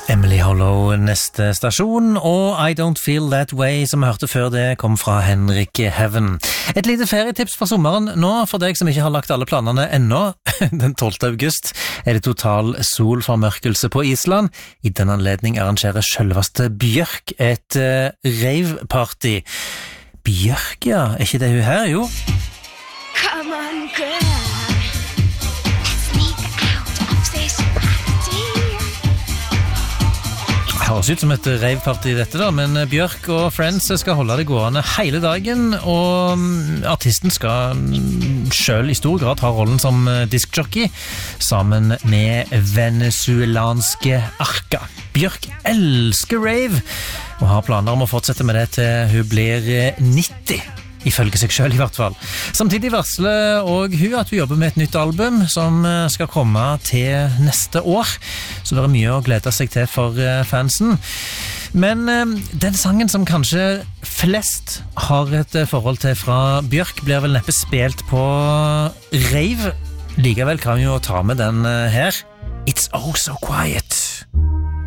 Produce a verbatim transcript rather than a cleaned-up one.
Emily Hollow neste stasjon, og I Don't Feel That Way, som vi hørte før det, kom fra Henrik Heaven. Et lite ferietips for sommeren nå, for deg som ikke har lagt alle planene ennå. Den tolvte august er det total solformørkelse på Island. I den anledning arrangerer selveste Bjørk et uh, rave-party. Bjørk, ja, er ikke det hun her, jo? Come on, girl. Det høres ut som et rave-party dette da, men Bjørk og Friends skal holde det gående hele dagen, og artisten skal selv i stor grad ha rollen som diskjockey, sammen med venezuelanske Arca. Bjørk elsker rave, og har planer om å fortsette med det til hun blir nitti. Ifølge seg selv i hvert fall. Samtidig varsler også hun at hun jobber med et nytt album som skal komme til neste år. Så det er mye å glede seg til for fansen. Men den sangen som kanskje flest har et forhold til fra Bjørk blir vel neppe spilt på rave. Likevel kan vi jo ta med den her. It's Oh So Quiet.